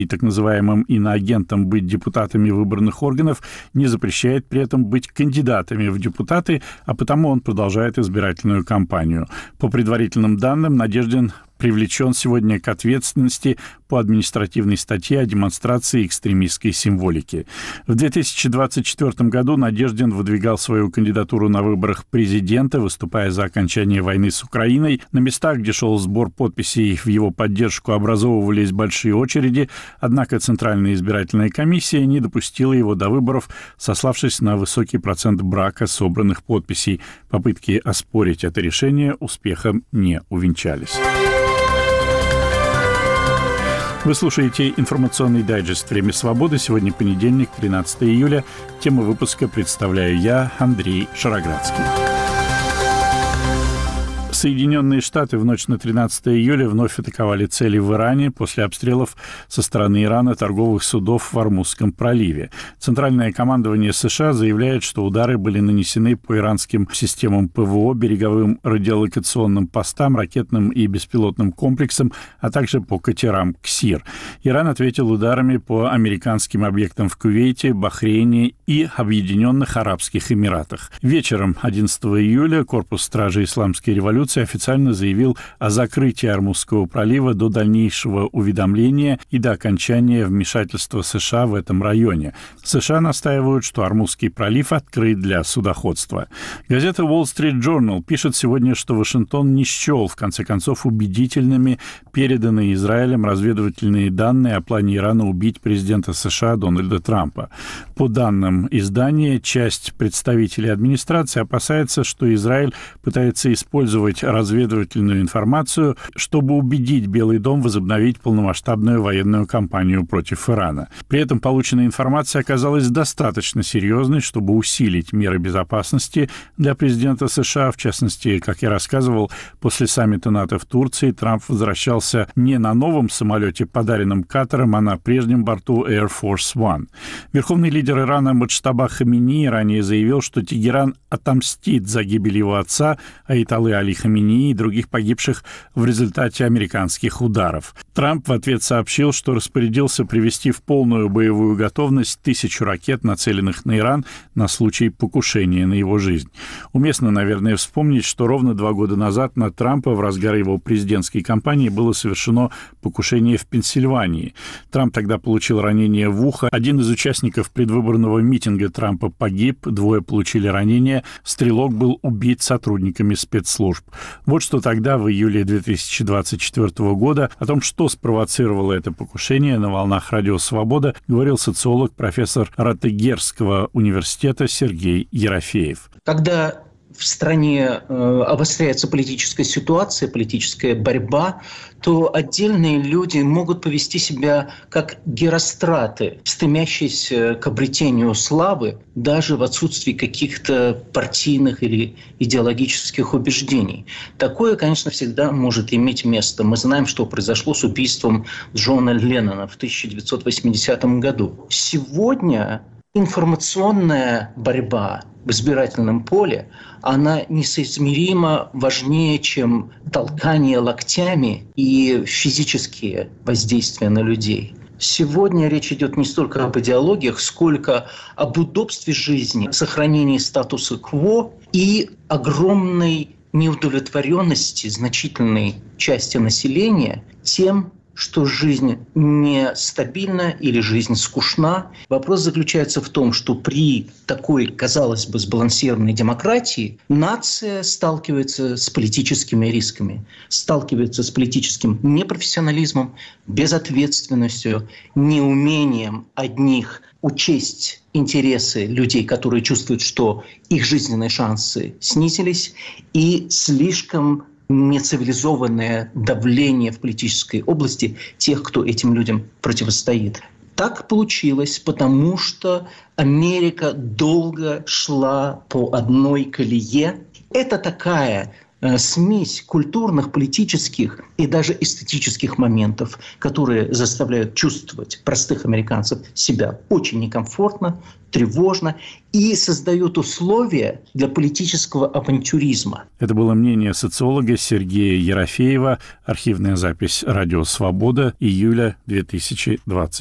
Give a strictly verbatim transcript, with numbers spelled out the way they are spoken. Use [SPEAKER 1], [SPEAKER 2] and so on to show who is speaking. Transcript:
[SPEAKER 1] и так называемым иноагентам быть депутатами выборных органов, не запрещает при этом быть кандидатами в депутаты, а потому он продолжает избирательную кампанию. По предварительным данным, Надеждин привлечен сегодня к ответственности по административной статье о демонстрации экстремистской символики. В две тысячи двадцать четвёртом году Надеждин выдвигал свою кандидатуру на выборах президента, выступая за окончание войны с Украиной. На местах, где шел сбор подписей в его поддержку, образовывались большие очереди, однако Центральная избирательная комиссия не допустила его до выборов, сославшись на высокий процент брака собранных подписей. Попытки оспорить это решение успехом не увенчались. Вы слушаете информационный дайджест «Время свободы». Сегодня понедельник, тринадцатое июля. Тему выпуска представляю я, Андрей Шароградский. Соединенные Штаты в ночь на тринадцатое июля вновь атаковали цели в Иране после обстрелов со стороны Ирана торговых судов в Ормузском проливе. Центральное командование США заявляет, что удары были нанесены по иранским системам ПВО, береговым радиолокационным постам, ракетным и беспилотным комплексам, а также по катерам «Ксир». Иран ответил ударами по американским объектам в Кувейте, Бахрейне и Объединенных Арабских Эмиратах. Вечером одиннадцатого июля корпус стражи Исламской революции официально заявил о закрытии Ормузского пролива до дальнейшего уведомления и до окончания вмешательства США в этом районе. США настаивают, что Ормузский пролив открыт для судоходства. Газета Wall Street Journal пишет сегодня, что Вашингтон не счел, в конце концов, убедительными переданные Израилем разведывательные данные о плане Ирана убить президента США Дональда Трампа. По данным издания, часть представителей администрации опасается, что Израиль пытается использовать разведывательную информацию, чтобы убедить Белый дом возобновить полномасштабную военную кампанию против Ирана. При этом полученная информация оказалась достаточно серьезной, чтобы усилить меры безопасности для президента США. В частности, как я рассказывал, после саммита НАТО в Турции Трамп возвращался не на новом самолете, подаренном Катаром, а на прежнем борту Air Force One. Верховный лидер Ирана Муджтаба Хамини ранее заявил, что Тегеран отомстит за гибель его отца, Аятоллы Али Хамини, и других погибших в результате американских ударов. Трамп в ответ сообщил, что распорядился привести в полную боевую готовность тысячу ракет, нацеленных на Иран, на случай покушения на его жизнь. Уместно, наверное, вспомнить, что ровно два года назад на Трампа в разгар его президентской кампании было совершено покушение в Пенсильвании. Трамп тогда получил ранение в ухо. Один из участников предвыборного митинга Трампа погиб, двое получили ранения. Стрелок был убит сотрудниками спецслужб. Вот что тогда, в июле две тысячи двадцать четвёртого года, о том, что спровоцировало это покушение, на волнах Радио Свобода говорил социолог, профессор Ротегерского университета Сергей Ерофеев.
[SPEAKER 2] Когда в стране э, обостряется политическая ситуация, политическая борьба, то отдельные люди могут повести себя как геростраты, стремящиеся к обретению славы даже в отсутствии каких-то партийных или идеологических убеждений. Такое, конечно, всегда может иметь место. Мы знаем, что произошло с убийством Джона Леннона в тысяча девятьсот восьмидесятом году. Сегодня информационная борьба в избирательном поле, она несоизмеримо важнее, чем толкание локтями и физические воздействия на людей. Сегодня речь идет не столько об идеологиях, сколько об удобстве жизни, сохранении статуса кво и огромной неудовлетворенности значительной части населения тем, что жизнь нестабильна или жизнь скучна. Вопрос заключается в том, что при такой, казалось бы, сбалансированной демократии нация сталкивается с политическими рисками, сталкивается с политическим непрофессионализмом, безответственностью, неумением одних учесть интересы людей, которые чувствуют, что их жизненные шансы снизились, и слишком нецивилизованное давление в политической области тех, кто этим людям противостоит. Так получилось, потому что Америка долго шла по одной колее. Это такая смесь культурных, политических и даже эстетических моментов, которые заставляют чувствовать простых американцев себя очень некомфортно, тревожно и создают условия для политического авантюризма.
[SPEAKER 1] Это было мнение социолога Сергея Ерофеева. Архивная запись «Радио Свобода», июля две тысячи двадцать